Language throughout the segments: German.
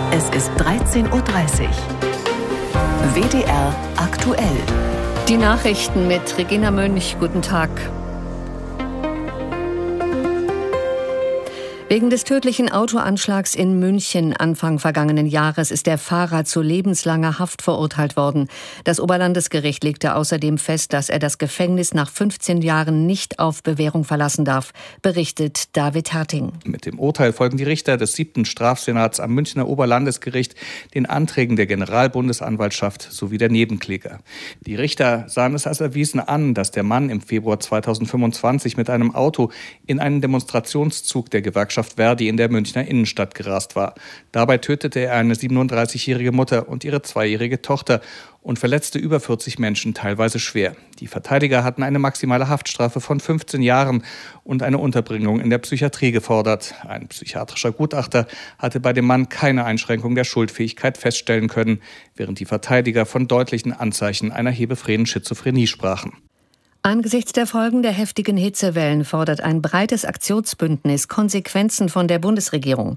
Es ist 13:30 Uhr. WDR aktuell. Die Nachrichten mit Regina Mönch. Guten Tag. Wegen des tödlichen Autoanschlags in München Anfang vergangenen Jahres ist der Fahrer zu lebenslanger Haft verurteilt worden. Das Oberlandesgericht legte außerdem fest, dass er das Gefängnis nach 15 Jahren nicht auf Bewährung verlassen darf, berichtet David Herting. Mit dem Urteil folgen die Richter des 7. Strafsenats am Münchner Oberlandesgericht den Anträgen der Generalbundesanwaltschaft sowie der Nebenkläger. Die Richter sahen es als erwiesen an, dass der Mann im Februar 2025 mit einem Auto in einen Demonstrationszug der Gewerkschaft Verdi in der Münchner Innenstadt gerast war. Dabei tötete er eine 37-jährige Mutter und ihre 2-jährige Tochter und verletzte über 40 Menschen, teilweise schwer. Die Verteidiger hatten eine maximale Haftstrafe von 15 Jahren und eine Unterbringung in der Psychiatrie gefordert. Ein psychiatrischer Gutachter hatte bei dem Mann keine Einschränkung der Schuldfähigkeit feststellen können, während die Verteidiger von deutlichen Anzeichen einer hebephrenen Schizophrenie sprachen. Angesichts der Folgen der heftigen Hitzewellen fordert ein breites Aktionsbündnis Konsequenzen von der Bundesregierung.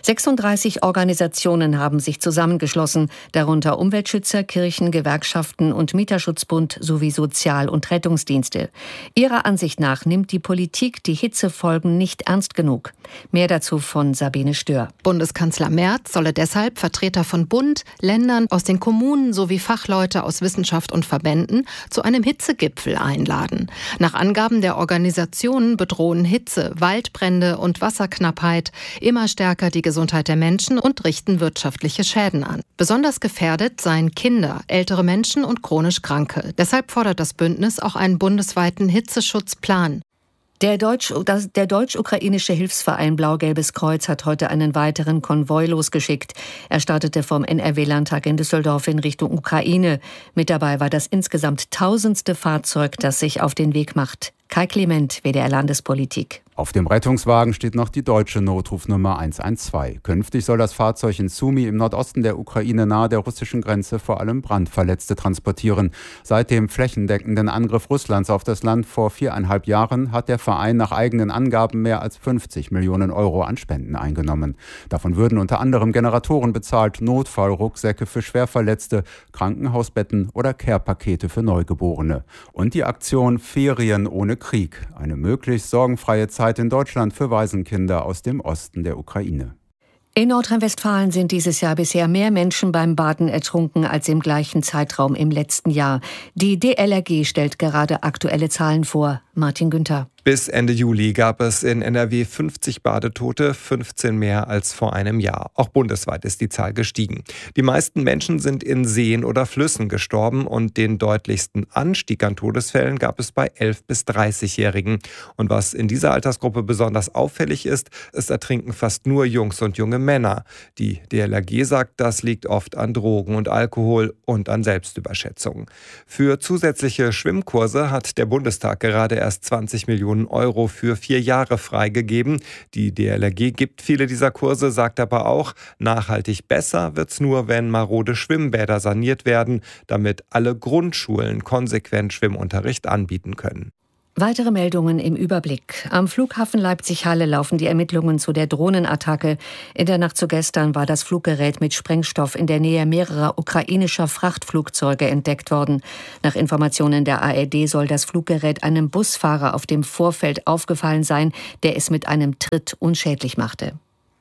36 Organisationen haben sich zusammengeschlossen, darunter Umweltschützer, Kirchen, Gewerkschaften und Mieterschutzbund sowie Sozial- und Rettungsdienste. Ihrer Ansicht nach nimmt die Politik die Hitzefolgen nicht ernst genug. Mehr dazu von Sabine Stör. Bundeskanzler Merz solle deshalb Vertreter von Bund, Ländern, aus den Kommunen sowie Fachleute aus Wissenschaft und Verbänden zu einem Hitzegipfel einladen. Nach Angaben der Organisationen bedrohen Hitze, Waldbrände und Wasserknappheit immer stärker die Gesundheit der Menschen und richten wirtschaftliche Schäden an. Besonders gefährdet seien Kinder, ältere Menschen und chronisch Kranke. Deshalb fordert das Bündnis auch einen bundesweiten Hitzeschutzplan. Der deutsch-ukrainische Hilfsverein Blau-Gelbes Kreuz hat heute einen weiteren Konvoi losgeschickt. Er startete vom NRW-Landtag in Düsseldorf in Richtung Ukraine. Mit dabei war das insgesamt 1000. Fahrzeug, das sich auf den Weg macht. Kai Clement, WDR Landespolitik. Auf dem Rettungswagen steht noch die deutsche Notrufnummer 112. Künftig soll das Fahrzeug in Sumy im Nordosten der Ukraine nahe der russischen Grenze vor allem Brandverletzte transportieren. Seit dem flächendeckenden Angriff Russlands auf das Land vor 4,5 Jahren hat der Verein nach eigenen Angaben mehr als 50 Millionen Euro an Spenden eingenommen. Davon würden unter anderem Generatoren bezahlt, Notfallrucksäcke für Schwerverletzte, Krankenhausbetten oder Care-Pakete für Neugeborene. Und die Aktion Ferien ohne Krieg, eine möglichst sorgenfreie Zeit in Deutschland für Waisenkinder aus dem Osten der Ukraine. In Nordrhein-Westfalen sind dieses Jahr bisher mehr Menschen beim Baden ertrunken als im gleichen Zeitraum im letzten Jahr. Die DLRG stellt gerade aktuelle Zahlen vor. Martin Günther. Bis Ende Juli gab es in NRW 50 Badetote, 15 mehr als vor einem Jahr. Auch bundesweit ist die Zahl gestiegen. Die meisten Menschen sind in Seen oder Flüssen gestorben und den deutlichsten Anstieg an Todesfällen gab es bei 11- bis 30-Jährigen. Und was in dieser Altersgruppe besonders auffällig ist, es ertrinken fast nur Jungs und junge Männer. Die DLRG sagt, das liegt oft an Drogen und Alkohol und an Selbstüberschätzung. Für zusätzliche Schwimmkurse hat der Bundestag gerade erst 20 Millionen Euro für 4 Jahre freigegeben. Die DLRG gibt viele dieser Kurse, sagt aber auch, nachhaltig besser wird's nur, wenn marode Schwimmbäder saniert werden, damit alle Grundschulen konsequent Schwimmunterricht anbieten können. Weitere Meldungen im Überblick. Am Flughafen Leipzig-Halle laufen die Ermittlungen zu der Drohnenattacke. In der Nacht zu gestern war das Fluggerät mit Sprengstoff in der Nähe mehrerer ukrainischer Frachtflugzeuge entdeckt worden. Nach Informationen der ARD soll das Fluggerät einem Busfahrer auf dem Vorfeld aufgefallen sein, der es mit einem Tritt unschädlich machte.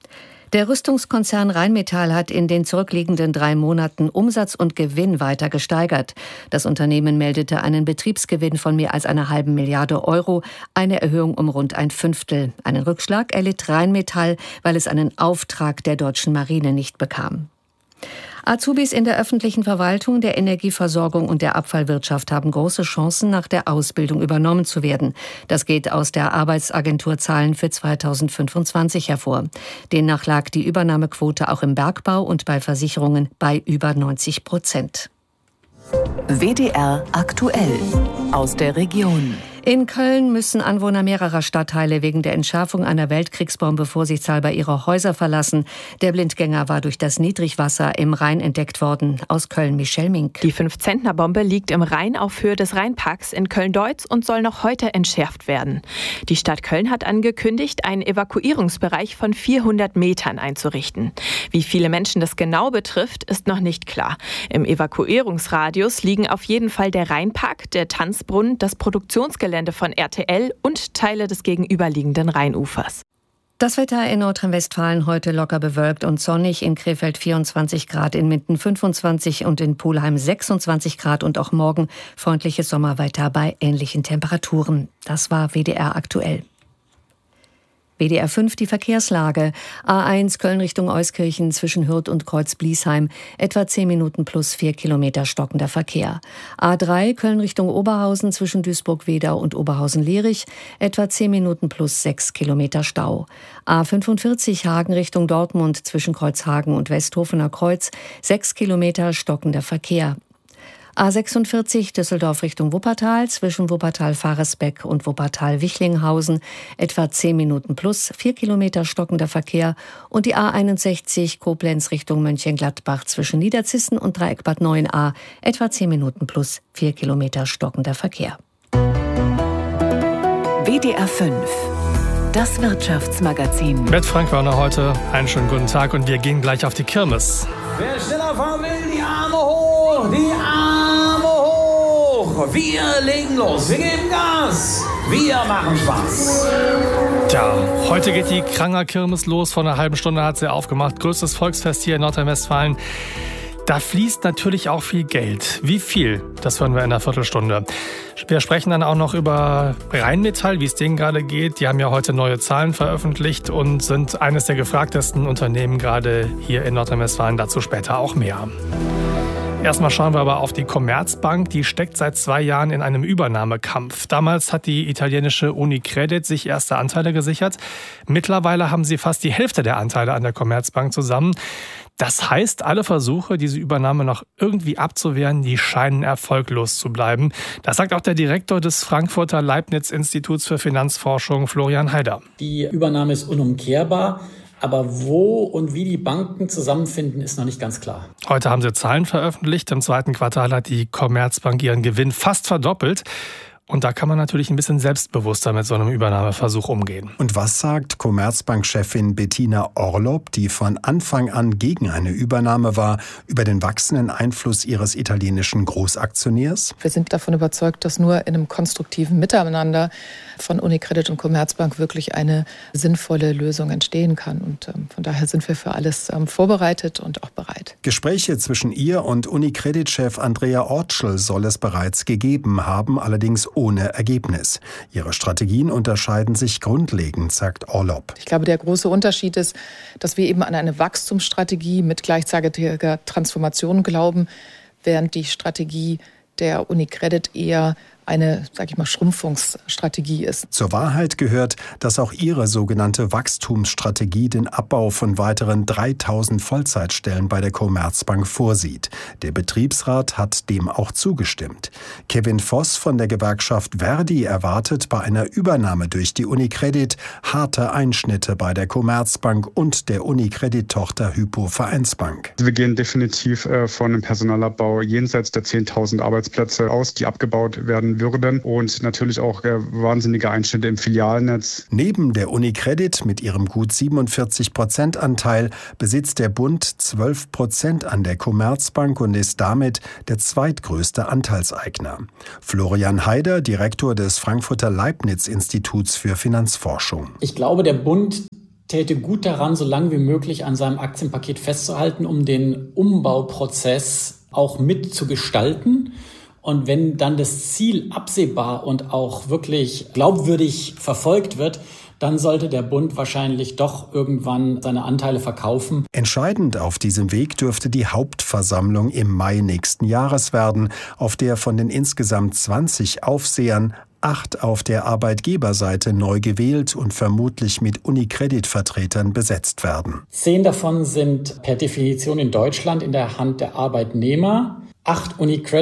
Der Rüstungskonzern Rheinmetall hat in den zurückliegenden 3 Monaten Umsatz und Gewinn weiter gesteigert. Das Unternehmen meldete einen Betriebsgewinn von mehr als 1,5 Milliarde Euro, eine Erhöhung um rund 1/5. Einen Rückschlag erlitt Rheinmetall, weil es einen Auftrag der deutschen Marine nicht bekam. Azubis in der öffentlichen Verwaltung, der Energieversorgung und der Abfallwirtschaft haben große Chancen, nach der Ausbildung übernommen zu werden. Das geht aus der Arbeitsagenturzahlen für 2025 hervor. Demnach lag die Übernahmequote auch im Bergbau und bei Versicherungen bei über 90%. WDR aktuell aus der Region. In Köln müssen Anwohner mehrerer Stadtteile wegen der Entschärfung einer Weltkriegsbombe vorsichtshalber ihre Häuser verlassen. Der Blindgänger war durch das Niedrigwasser im Rhein entdeckt worden. Aus Köln Michelle Mink. Die 5-Zentner-Bombe liegt im Rhein auf Höhe des Rheinparks in Köln-Deutz und soll noch heute entschärft werden. Die Stadt Köln hat angekündigt, einen Evakuierungsbereich von 400 Metern einzurichten. Wie viele Menschen das genau betrifft, ist noch nicht klar. Im Evakuierungsradius liegen auf jeden Fall der Rheinpark, der Tanzbrunnen, das Produktionsgelände von RTL und Teile des gegenüberliegenden Rheinufers. Das Wetter in Nordrhein-Westfalen heute locker bewölkt und sonnig. In Krefeld 24 Grad, in Minden 25 und in Pulheim 26 Grad. Und auch morgen freundliches Sommerwetter bei ähnlichen Temperaturen. Das war WDR aktuell. WDR 5 die Verkehrslage. A1 Köln Richtung Euskirchen zwischen Hürth und Kreuz-Bliesheim. Etwa 10 Minuten plus 4 Kilometer stockender Verkehr. A3 Köln Richtung Oberhausen zwischen Duisburg-Wedau und Oberhausen-Lierich. Etwa 10 Minuten plus 6 Kilometer Stau. A45 Hagen Richtung Dortmund zwischen Kreuzhagen und Westhofener Kreuz. 6 Kilometer stockender Verkehr. A46 Düsseldorf Richtung Wuppertal zwischen Wuppertal-Faresbeck und Wuppertal-Wichlinghausen etwa 10 Minuten plus 4 Kilometer stockender Verkehr und die A61 Koblenz Richtung Mönchengladbach zwischen Niederzissen und Dreieckbad 9a etwa 10 Minuten plus 4 Kilometer stockender Verkehr. WDR 5 das Wirtschaftsmagazin. Mit Frank Wörner heute. Einen schönen guten Tag und wir gehen gleich auf die Kirmes. Wer schneller fahren will, die Arme hoch, die Arme hoch. Wir legen los, wir geben Gas, wir machen Spaß. Tja, heute geht die Kranger Kirmes los. Vor einer halben Stunde hat sie aufgemacht. Größtes Volksfest hier in Nordrhein-Westfalen. Da fließt natürlich auch viel Geld. Wie viel? Das hören wir in einer Viertelstunde. Wir sprechen dann auch noch über Rheinmetall, wie es denen gerade geht. Die haben ja heute neue Zahlen veröffentlicht und sind eines der gefragtesten Unternehmen gerade hier in Nordrhein-Westfalen. Dazu später auch mehr. Erstmal schauen wir aber auf die Commerzbank. Die steckt seit 2 Jahren in einem Übernahmekampf. Damals hat die italienische UniCredit sich erste Anteile gesichert. Mittlerweile haben sie fast die Hälfte der Anteile an der Commerzbank zusammen. Das heißt, alle Versuche, diese Übernahme noch irgendwie abzuwehren, die scheinen erfolglos zu bleiben. Das sagt auch der Direktor des Frankfurter Leibniz-Instituts für Finanzforschung, Florian Haider. Die Übernahme ist unumkehrbar. Aber wo und wie die Banken zusammenfinden, ist noch nicht ganz klar. Heute haben sie Zahlen veröffentlicht. Im 2. Quartal hat die Commerzbank ihren Gewinn fast verdoppelt. Und da kann man natürlich ein bisschen selbstbewusster mit so einem Übernahmeversuch umgehen. Und was sagt Commerzbank-Chefin Bettina Orlob, die von Anfang an gegen eine Übernahme war, über den wachsenden Einfluss ihres italienischen Großaktionärs? Wir sind davon überzeugt, dass nur in einem konstruktiven Miteinander von UniCredit und Commerzbank wirklich eine sinnvolle Lösung entstehen kann. Und von daher sind wir für alles vorbereitet und auch bereit. Gespräche zwischen ihr und UniCredit-Chef Andrea Ortschel soll es bereits gegeben haben, allerdings ohne Ergebnis. Ihre Strategien unterscheiden sich grundlegend, sagt Orlob. Ich glaube, der große Unterschied ist, dass wir eben an eine Wachstumsstrategie mit gleichzeitiger Transformation glauben, während die Strategie der UniCredit eher eine, Schrumpfungsstrategie ist. Zur Wahrheit gehört, dass auch ihre sogenannte Wachstumsstrategie den Abbau von weiteren 3000 Vollzeitstellen bei der Commerzbank vorsieht. Der Betriebsrat hat dem auch zugestimmt. Kevin Voss von der Gewerkschaft Verdi erwartet bei einer Übernahme durch die UniCredit harte Einschnitte bei der Commerzbank und der UniCredit-Tochter Hypo Vereinsbank. Wir gehen definitiv von einem Personalabbau jenseits der 10.000 Arbeitsplätze aus, die abgebaut werden würden und natürlich auch wahnsinnige Einschnitte im Filialnetz. Neben der UniCredit mit ihrem gut 47% Anteil besitzt der Bund 12% an der Commerzbank und ist damit der zweitgrößte Anteilseigner. Florian Haider, Direktor des Frankfurter Leibniz-Instituts für Finanzforschung. Ich glaube, der Bund täte gut daran, so lange wie möglich an seinem Aktienpaket festzuhalten, um den Umbauprozess auch mitzugestalten. Und wenn dann das Ziel absehbar und auch wirklich glaubwürdig verfolgt wird, dann sollte der Bund wahrscheinlich doch irgendwann seine Anteile verkaufen. Entscheidend auf diesem Weg dürfte die Hauptversammlung im Mai nächsten Jahres werden, auf der von den insgesamt 20 Aufsehern 8 auf der Arbeitgeberseite neu gewählt und vermutlich mit UniCredit-Vertretern besetzt werden. 10 davon sind per Definition in Deutschland in der Hand der Arbeitnehmer, 8 UniCredit,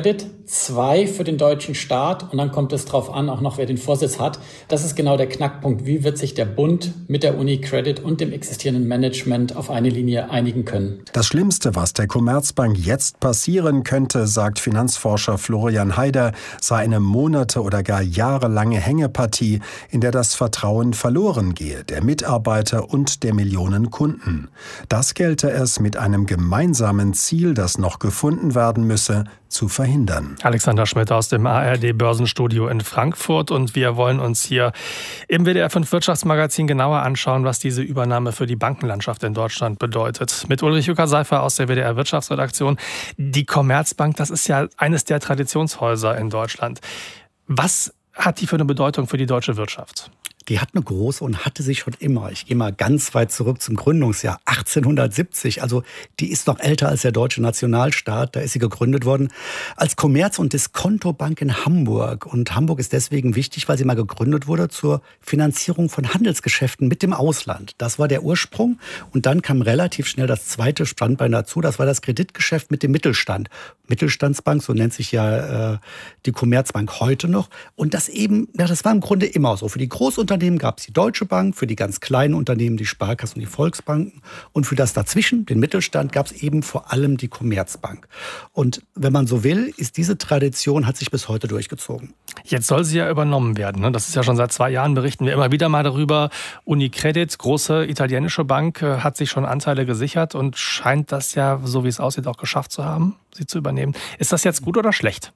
2 für den deutschen Staat und dann kommt es drauf an, auch noch wer den Vorsitz hat. Das ist genau der Knackpunkt. Wie wird sich der Bund mit der UniCredit und dem existierenden Management auf eine Linie einigen können? Das Schlimmste, was der Commerzbank jetzt passieren könnte, sagt Finanzforscher Florian Haider, sei eine monate- oder gar jahrelange Hängepartie, in der das Vertrauen verloren gehe, der Mitarbeiter und der Millionen Kunden. Das gelte es mit einem gemeinsamen Ziel, das noch gefunden werden müsse, zu verhindern. Alexander Schmidt aus dem ARD-Börsenstudio in Frankfurt und wir wollen uns hier im WDR 5 Wirtschaftsmagazin genauer anschauen, was diese Übernahme für die Bankenlandschaft in Deutschland bedeutet. Mit Ulrich Uecker-Seifer aus der WDR Wirtschaftsredaktion. Die Commerzbank, das ist ja eines der Traditionshäuser in Deutschland. Was hat die für eine Bedeutung für die deutsche Wirtschaft? Die hat eine große und hatte sie schon immer. Ich gehe mal ganz weit zurück zum Gründungsjahr 1870. Also die ist noch älter als der deutsche Nationalstaat. Da ist sie gegründet worden als Kommerz- und Diskontobank in Hamburg. Und Hamburg ist deswegen wichtig, weil sie mal gegründet wurde zur Finanzierung von Handelsgeschäften mit dem Ausland. Das war der Ursprung. Und dann kam relativ schnell das zweite Standbein dazu. Das war das Kreditgeschäft mit dem Mittelstand. Mittelstandsbank, so nennt sich ja die Commerzbank heute noch. Und das eben, ja, das war im Grunde immer so. Für die Großunternehmen gab es die Deutsche Bank, für die ganz kleinen Unternehmen die Sparkassen und die Volksbanken. Und für das dazwischen, den Mittelstand, gab es eben vor allem die Commerzbank. Und wenn man so will, ist diese Tradition, hat sich bis heute durchgezogen. Jetzt soll sie ja übernommen werden. Ne? Das ist ja schon seit 2 Jahren, berichten wir immer wieder mal darüber. UniCredit, große italienische Bank, hat sich schon Anteile gesichert und scheint das ja, so wie es aussieht, auch geschafft zu haben, sie zu übernehmen. Ist das jetzt gut oder schlecht?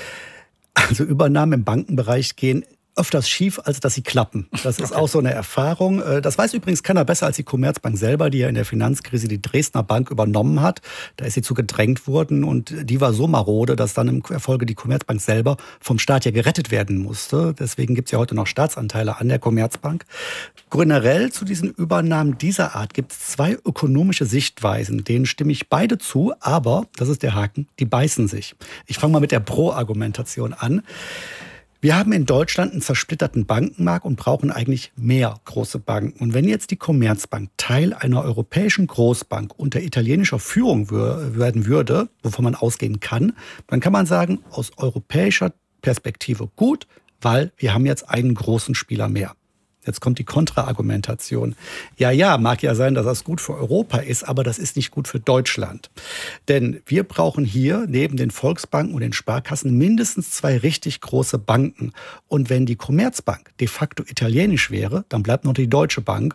Also Übernahmen im Bankenbereich gehen öfters schief, als dass sie klappen. Das ist auch so eine Erfahrung. Das weiß übrigens keiner besser als die Commerzbank selber, die ja in der Finanzkrise die Dresdner Bank übernommen hat. Da ist sie zu gedrängt worden und die war so marode, dass dann im Erfolge die Commerzbank selber vom Staat ja gerettet werden musste. Deswegen gibt es ja heute noch Staatsanteile an der Commerzbank. Generell zu diesen Übernahmen dieser Art gibt es 2 ökonomische Sichtweisen. Denen stimme ich beide zu, aber, das ist der Haken, die beißen sich. Ich fange mal mit der Pro-Argumentation an. Wir haben in Deutschland einen zersplitterten Bankenmarkt und brauchen eigentlich mehr große Banken. Und wenn jetzt die Commerzbank Teil einer europäischen Großbank unter italienischer Führung werden würde, wovon man ausgehen kann, dann kann man sagen, aus europäischer Perspektive gut, weil wir haben jetzt einen großen Spieler mehr. Jetzt kommt die Kontraargumentation. Ja, mag ja sein, dass das gut für Europa ist, aber das ist nicht gut für Deutschland. Denn wir brauchen hier neben den Volksbanken und den Sparkassen mindestens 2 richtig große Banken. Und wenn die Commerzbank de facto italienisch wäre, dann bleibt noch die Deutsche Bank.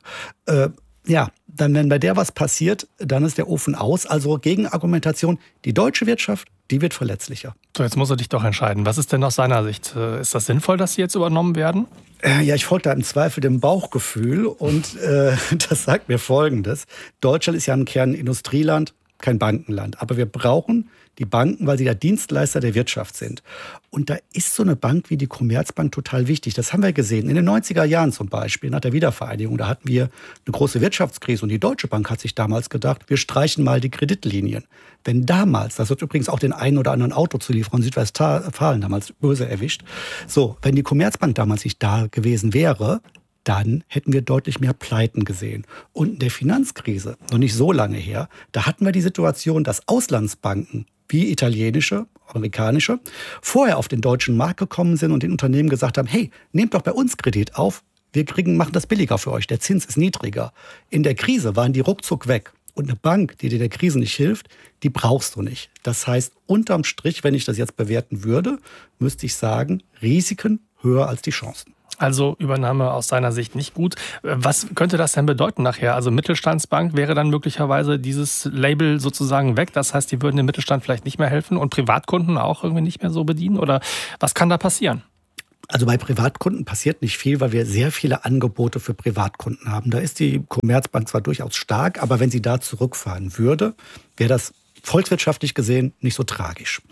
Dann, wenn bei der was passiert, dann ist der Ofen aus. Also Gegenargumentation, die deutsche Wirtschaft, die wird verletzlicher. So, jetzt muss er dich doch entscheiden. Was ist denn aus seiner Sicht? Ist das sinnvoll, dass sie jetzt übernommen werden? Ja, ich folge da im Zweifel dem Bauchgefühl und das sagt mir Folgendes. Deutschland ist ja im Kern ein Industrieland, kein Bankenland. Aber wir brauchen die Banken, weil sie der Dienstleister der Wirtschaft sind. Und da ist so eine Bank wie die Commerzbank total wichtig. Das haben wir gesehen. In den 90er Jahren zum Beispiel, nach der Wiedervereinigung, da hatten wir eine große Wirtschaftskrise. Und die Deutsche Bank hat sich damals gedacht, wir streichen mal die Kreditlinien. Wenn damals, das wird übrigens auch den einen oder anderen Autozulieferer in Südwestfalen damals böse erwischt, so, wenn die Commerzbank damals nicht da gewesen wäre, dann hätten wir deutlich mehr Pleiten gesehen. Und in der Finanzkrise, noch nicht so lange her, da hatten wir die Situation, dass Auslandsbanken wie italienische, amerikanische, vorher auf den deutschen Markt gekommen sind und den Unternehmen gesagt haben, hey, nehmt doch bei uns Kredit auf, wir machen das billiger für euch, der Zins ist niedriger. In der Krise waren die ruckzuck weg. Und eine Bank, die dir in der Krise nicht hilft, die brauchst du nicht. Das heißt, unterm Strich, wenn ich das jetzt bewerten würde, müsste ich sagen, Risiken höher als die Chancen. Also Übernahme aus seiner Sicht nicht gut. Was könnte das denn bedeuten nachher? Also Mittelstandsbank wäre dann möglicherweise dieses Label sozusagen weg. Das heißt, die würden dem Mittelstand vielleicht nicht mehr helfen und Privatkunden auch irgendwie nicht mehr so bedienen? Oder was kann da passieren? Also bei Privatkunden passiert nicht viel, weil wir sehr viele Angebote für Privatkunden haben. Da ist die Commerzbank zwar durchaus stark, aber wenn sie da zurückfahren würde, wäre das volkswirtschaftlich gesehen nicht so tragisch.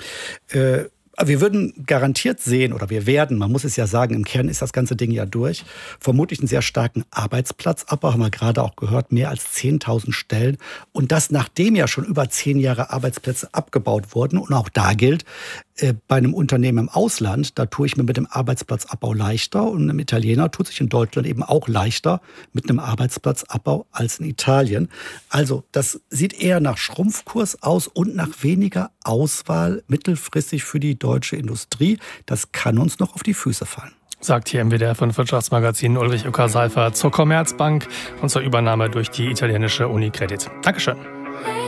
Wir würden garantiert sehen, oder wir werden, man muss es ja sagen, im Kern ist das ganze Ding ja durch, vermutlich einen sehr starken Arbeitsplatzabbau, haben wir gerade auch gehört, mehr als 10.000 Stellen. Und das, nachdem ja schon über 10 Jahre Arbeitsplätze abgebaut wurden. Und auch da gilt, bei einem Unternehmen im Ausland, da tue ich mir mit dem Arbeitsplatzabbau leichter. Und einem Italiener tut sich in Deutschland eben auch leichter mit einem Arbeitsplatzabbau als in Italien. Also das sieht eher nach Schrumpfkurs aus und nach weniger Auswahl mittelfristig für die deutsche Industrie. Das kann uns noch auf die Füße fallen. Sagt hier im WDR 5 Wirtschaftsmagazin Ulrich Uecker-Seifer zur Commerzbank und zur Übernahme durch die italienische Unicredit. Dankeschön.